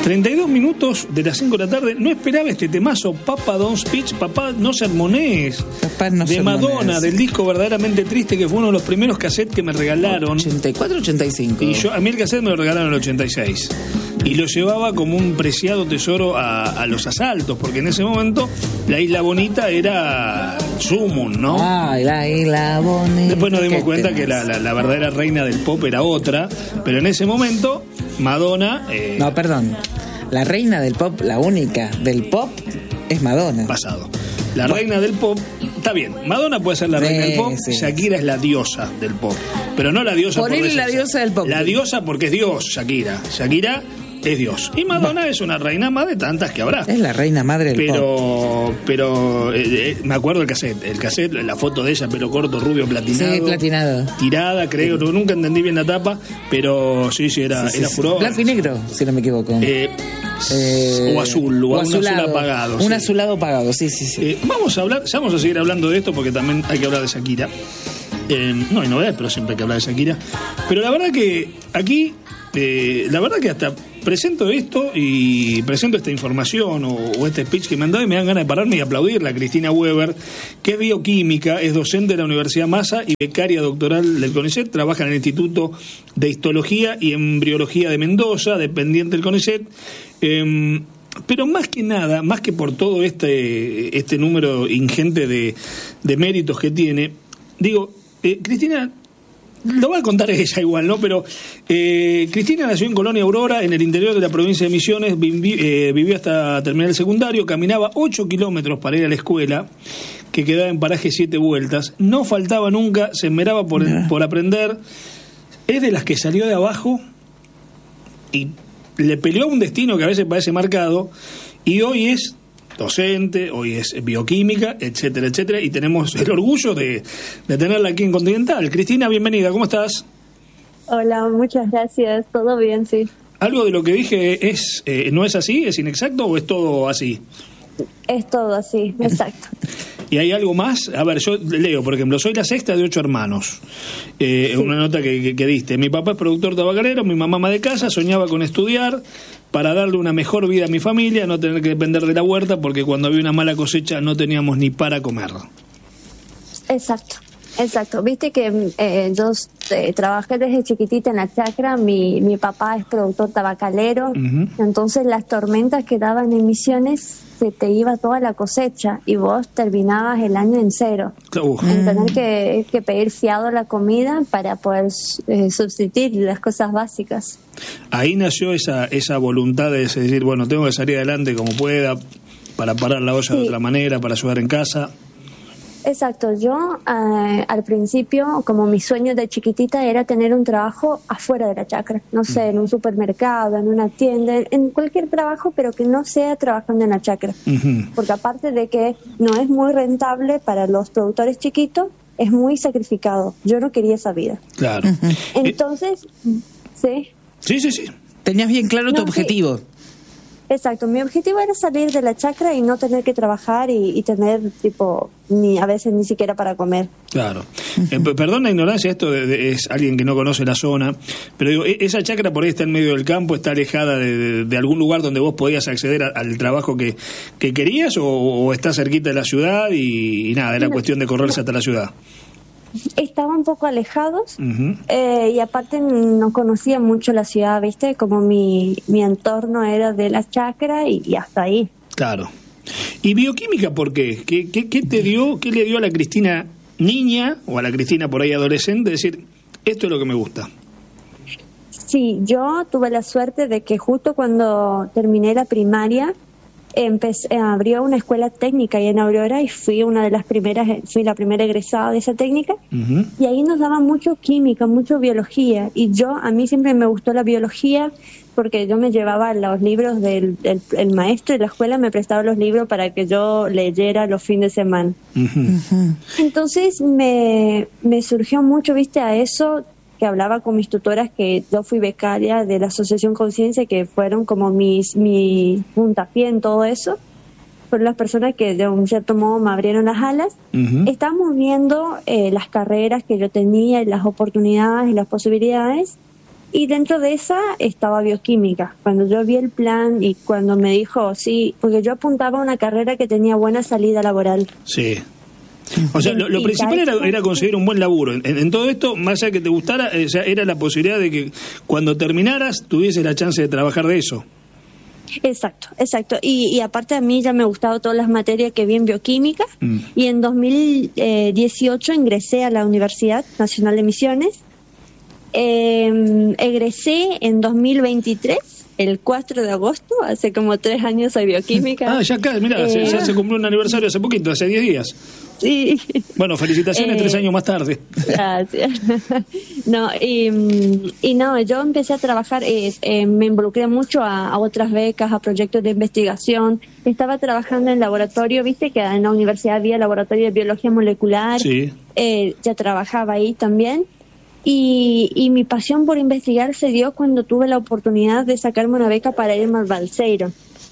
32 minutos de las 5 de la tarde. No esperaba este temazo, Papa Don't Speak, Papá no sermonees, de Madonna, del disco Verdaderamente Triste, que fue uno de los primeros cassettes que me regalaron. 84, 85. Y a mí el cassette me lo regalaron en el 86. Y lo llevaba como un preciado tesoro a los asaltos, porque en ese momento la Isla Bonita era sumum, ¿no? Ah, la Isla Bonita. Después nos dimos cuenta que la verdadera reina del pop era otra, pero en ese momento Madonna... No, perdón. La reina del pop, la única del pop, es Madonna. Pasado. La reina del pop, está bien, Madonna puede ser la reina del pop, Shakira es la diosa del pop, pero no la diosa por Ponele la diosa del pop. La diosa porque es Dios, Shakira es Dios. Y Madonna es una reina más de tantas que habrá. Es la reina madre del pop. Pero me acuerdo el cassette, la foto de ella, pelo corto, rubio, platinado. Sí, platinado. Tirada, creo, nunca entendí bien la tapa, pero sí, era furor. Blanco y negro, si no me equivoco. O azul, o un azul apagado. Un azulado apagado, sí. Vamos a seguir hablando de esto porque también hay que hablar de Shakira. No hay novedades, pero siempre hay que hablar de Shakira. Pero la verdad que aquí, hasta presento esto y presento esta información o este speech que me han dado y me dan ganas de pararme y aplaudirla. Cristina Weber, que es bioquímica, es docente de la Universidad Massa y becaria doctoral del CONICET, trabaja en el Instituto de Histología y Embriología de Mendoza, dependiente del CONICET. Pero más que nada, más que por todo este número ingente de méritos que tiene, digo, Cristina... Lo va a contar ella igual, ¿no? Pero Cristina nació en Colonia Aurora, en el interior de la provincia de Misiones, vivió hasta terminar el secundario, caminaba 8 kilómetros para ir a la escuela, que quedaba en paraje 7 vueltas, no faltaba nunca, se esmeraba por aprender, es de las que salió de abajo y le peleó a un destino que a veces parece marcado, y hoy es docente, hoy es bioquímica, etcétera, etcétera, y tenemos el orgullo de tenerla aquí en Continental. Cristina, bienvenida, ¿cómo estás? Hola, muchas gracias, todo bien, sí. ¿Algo de lo que dije no es así, es inexacto o es todo así? Es todo así, exacto. ¿Y hay algo más? A ver, yo leo, por ejemplo, soy la sexta de 8 hermanos. Una nota que diste. Mi papá es productor tabacalero, mi mamá ama de casa, soñaba con estudiar para darle una mejor vida a mi familia, no tener que depender de la huerta, porque cuando había una mala cosecha no teníamos ni para comer. Exacto. Viste que yo trabajé desde chiquitita en la chacra, mi papá es productor tabacalero, entonces las tormentas que daban en Misiones se te iba toda la cosecha y vos terminabas el año en cero. En tener que pedir fiado la comida para poder subsistir las cosas básicas. Ahí nació esa voluntad de decir, bueno, tengo que salir adelante como pueda, para parar la olla de otra manera, para ayudar en casa. Exacto, yo al principio, como mi sueño de chiquitita era tener un trabajo afuera de la chacra, no sé, en un supermercado, en una tienda, en cualquier trabajo, pero que no sea trabajando en la chacra, porque aparte de que no es muy rentable para los productores chiquitos, es muy sacrificado. Yo no quería esa vida. Claro. Entonces, ¿sí? Sí. Tenías bien claro tu objetivo. Sí. Exacto, mi objetivo era salir de la chacra y no tener que trabajar y tener, a veces ni siquiera para comer. Claro. Perdón la ignorancia, esto es alguien que no conoce la zona, pero digo, esa chacra por ahí está en medio del campo, está alejada de algún lugar donde vos podías acceder al trabajo que querías, o está cerquita de la ciudad y nada, era cuestión de correrse hasta la ciudad. Estaba un poco alejados y aparte no conocía mucho la ciudad, ¿viste? Como mi entorno era de la chacra y hasta ahí. Claro. ¿Y bioquímica por qué? ¿Qué te dio, qué le dio a la Cristina niña o a la Cristina por ahí adolescente decir, esto es lo que me gusta? Sí, yo tuve la suerte de que justo cuando terminé la primaria abrió una escuela técnica ahí en Aurora y fui la primera egresada de esa técnica, y ahí nos daban mucho química, mucho biología, y a mí siempre me gustó la biología porque yo me llevaba los libros el maestro de la escuela me prestaba los libros para que yo leyera los fines de semana. Entonces me surgió mucho, viste, a eso, que hablaba con mis tutoras, que yo fui becaria de la Asociación Conciencia, que fueron como mi puntapié en todo eso. Fueron las personas que de un cierto modo me abrieron las alas. Estábamos viendo las carreras que yo tenía y las oportunidades y las posibilidades, Y dentro de esa estaba bioquímica. Cuando yo vi el plan y cuando me dijo, sí, porque yo apuntaba a una carrera que tenía buena salida laboral. Sí. O sea, lo principal era conseguir un buen laburo. En todo esto, más allá que te gustara, era la posibilidad de que cuando terminaras tuvieses la chance de trabajar de eso. Exacto. Y aparte a mí ya me gustaba todas las materias que vi en bioquímica. Y en 2018 ingresé a la Universidad Nacional de Misiones. Egresé en 2023, el 4 de agosto, hace como 3 años soy bioquímica. Ya acá, mira, ya se cumplió un aniversario hace poquito, hace 10 días. Sí. Bueno, felicitaciones 3 años más tarde. Gracias. No, no, yo empecé a trabajar, me involucré mucho a otras becas, a proyectos de investigación. Estaba trabajando en laboratorio, viste que en la universidad había laboratorio de biología molecular. Sí. Ya trabajaba ahí también. Y mi pasión por investigar se dio cuando tuve la oportunidad de sacarme una beca para irme al Balseiro.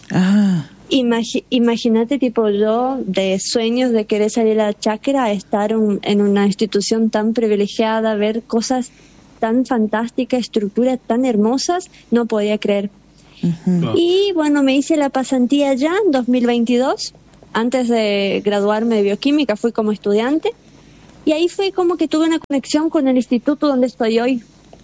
Imagínate, tipo, yo de sueños de querer salir a la chacra a estar en una institución tan privilegiada, ver cosas tan fantásticas, estructuras tan hermosas, no podía creer. Y bueno, me hice la pasantía ya en 2022, antes de graduarme de bioquímica, fui como estudiante. Y ahí fue como que tuve una conexión con el instituto donde estoy hoy.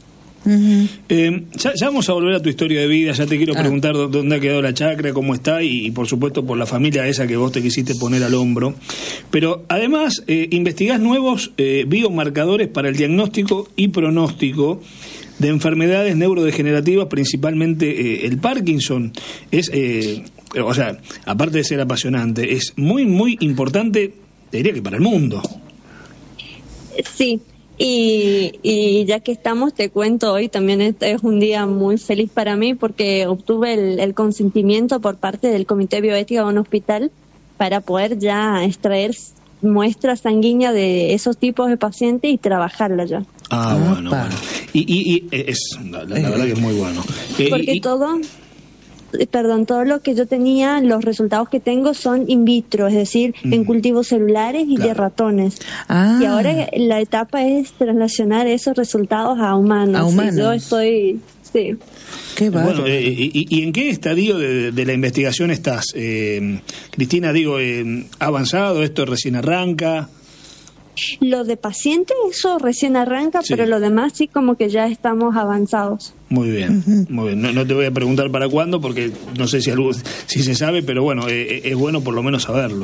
Ya vamos a volver a tu historia de vida. Ya te quiero preguntar dónde ha quedado la chacra, cómo está y por supuesto por la familia esa que vos te quisiste poner al hombro. Pero además investigás nuevos biomarcadores para el diagnóstico y pronóstico de enfermedades neurodegenerativas, principalmente el Parkinson. O sea, aparte de ser apasionante, es muy, muy importante, te diría que para el mundo. Sí, y ya que estamos, te cuento, hoy también es un día muy feliz para mí porque obtuve el consentimiento por parte del Comité Bioética de un hospital para poder ya extraer muestras sanguíneas de esos tipos de pacientes y trabajarla ya. Bueno. Y la verdad que es muy bueno. Porque todo lo que yo tenía, los resultados que tengo son in vitro, es decir, en cultivos celulares y de ratones. Y ahora la etapa es traslacionar esos resultados a humanos. Y yo estoy... Sí. Qué bárbaro. Bueno, ¿y en qué estadio de la investigación estás? Cristina, ¿ha avanzado? ¿Esto recién arranca? Lo de pacientes, eso recién arranca, pero lo demás sí como que ya estamos avanzados. Muy bien, muy bien. No te voy a preguntar para cuándo, porque no sé si se sabe, pero bueno, es bueno por lo menos saberlo.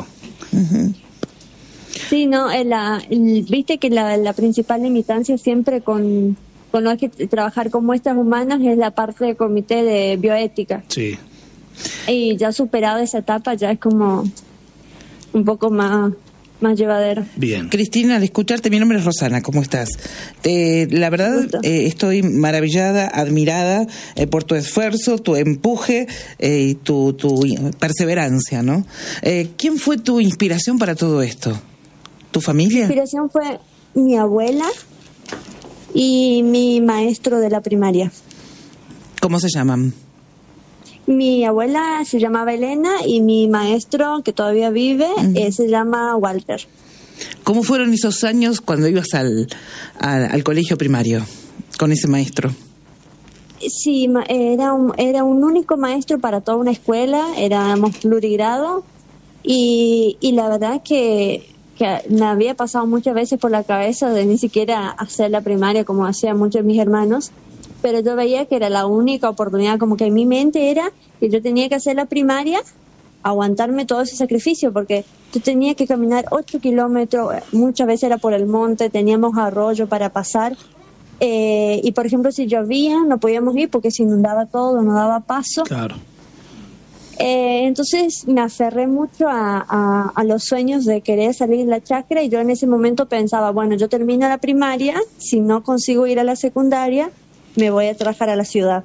Sí, no, viste que la principal limitancia siempre con lo que trabajar con muestras humanas es la parte del comité de bioética. Sí. Y ya superado esa etapa ya es como un poco más llevadero. Bien. Cristina, al escucharte, mi nombre es Rosana, ¿cómo estás? La verdad, estoy maravillada, admirada por tu esfuerzo, tu empuje y tu perseverancia, ¿no? ¿Quién fue tu inspiración para todo esto? ¿Tu familia? Mi inspiración fue mi abuela y mi maestro de la primaria. ¿Cómo se llaman? Mi abuela se llamaba Elena y mi maestro, que todavía vive, se llama Walter. ¿Cómo fueron esos años cuando ibas al colegio primario con ese maestro? Sí, era un único maestro para toda una escuela, éramos plurigrado y la verdad que me había pasado muchas veces por la cabeza de ni siquiera hacer la primaria como hacían muchos de mis hermanos. Pero yo veía que era la única oportunidad, como que en mi mente era que yo tenía que hacer la primaria, aguantarme todo ese sacrificio, porque yo tenía que caminar 8 kilómetros, muchas veces era por el monte, teníamos arroyo para pasar, y por ejemplo si llovía no podíamos ir porque se inundaba todo, no daba paso. Claro. Entonces me aferré mucho a los sueños de querer salir de la chacra y yo en ese momento pensaba, bueno, yo termino la primaria, si no consigo ir a la secundaria, me voy a trabajar a la ciudad.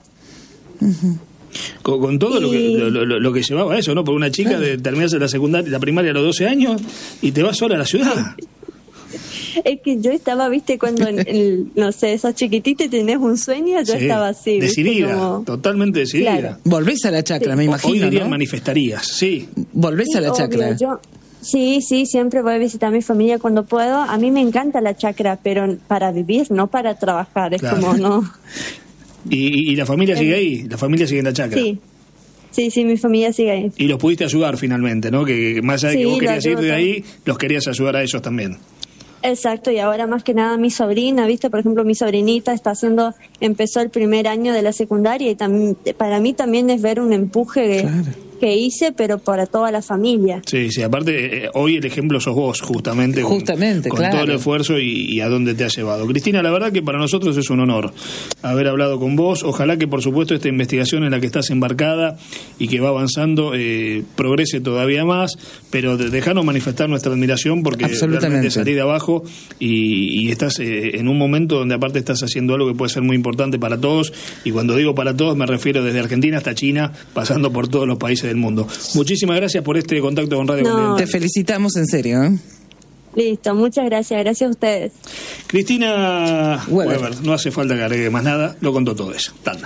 Con todo lo que llevaba eso, ¿no? Por una chica terminarse la primaria a los 12 años y te vas sola a la ciudad. Es que yo estaba, viste, cuando no sé, sos chiquitita y tenés un sueño, yo estaba así, decidida, totalmente decidida. Claro. Volvés a la chacra, me imagino, hoy dirían, ¿no? Manifestarías, sí. Volvés a la chacra. Sí, siempre voy a visitar a mi familia cuando puedo. A mí me encanta la chacra, pero para vivir, no para trabajar. Es como, no. ¿Y la familia sigue ahí? ¿La familia sigue en la chacra? Sí, mi familia sigue ahí. Y los pudiste ayudar finalmente, ¿no? Que más allá de que vos querías ir de ahí, los querías ayudar a ellos también. Exacto, y ahora más que nada mi sobrina, ¿viste? Por ejemplo, mi sobrinita empezó el primer año de la secundaria y para mí también es ver un empuje que hice, pero para toda la familia. Sí, aparte hoy el ejemplo sos vos, justamente con todo el esfuerzo y a dónde te has llevado. Cristina, la verdad que para nosotros es un honor haber hablado con vos. Ojalá que por supuesto esta investigación en la que estás embarcada y que va avanzando progrese todavía más, pero dejanos manifestar nuestra admiración porque realmente salí de abajo y estás en un momento donde aparte estás haciendo algo que puede ser muy importante para todos, y cuando digo para todos me refiero desde Argentina hasta China, pasando por todos los países del mundo. Muchísimas gracias por este contacto con Radio Continental. Te felicitamos en serio, ¿eh? Listo, muchas gracias a ustedes. Cristina Weber, no hace falta que agregue más nada, lo contó todo eso. Tanda.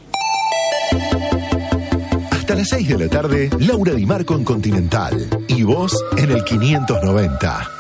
Hasta las 6 de la tarde, Laura Di Marco en Continental y vos en el 590.